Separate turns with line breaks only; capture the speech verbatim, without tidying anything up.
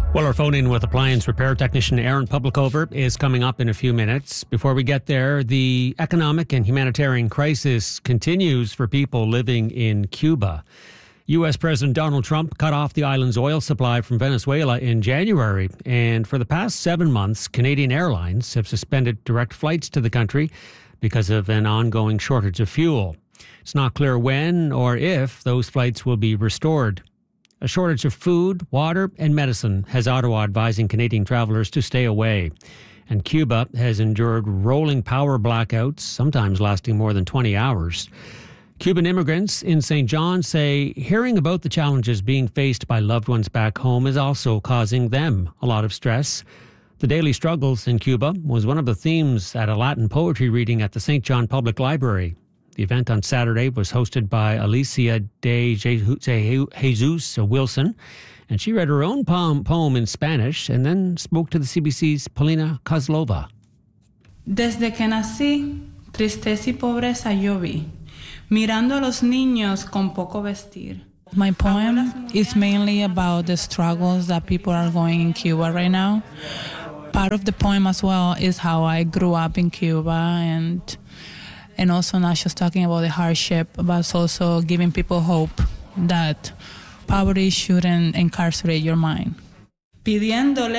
Well, our phone in with appliance repair technician Aaron Publicover is coming up in a few minutes. Before we get there, the economic and humanitarian crisis continues for people living in Cuba. U S President Donald Trump cut off the island's oil supply from Venezuela in January, and for the past seven months, Canadian Airlines have suspended direct flights to the country because of an ongoing shortage of fuel. It's not clear when or if those flights will be restored. A shortage of food, water, and medicine has Ottawa advising Canadian travelers to stay away. And Cuba has endured rolling power blackouts, sometimes lasting more than twenty hours. Cuban immigrants in Saint John say hearing about the challenges being faced by loved ones back home is also causing them a lot of stress. The daily struggles in Cuba was one of the themes at a Latin poetry reading at the Saint John Public Library. The event on Saturday was hosted by Alicia de Jesus Wilson, and she read her own poem, poem in Spanish and then spoke to the C B C's Polina Kozlova.
Desde que nací, tristeza y pobreza yo vi, mirando a los niños con poco vestir. My poem is mainly about the struggles that people are going in Cuba right now. Part of the poem as well is how I grew up in Cuba, and And also not just talking about the hardship, but also giving people hope that poverty shouldn't incarcerate your mind. Pidiéndole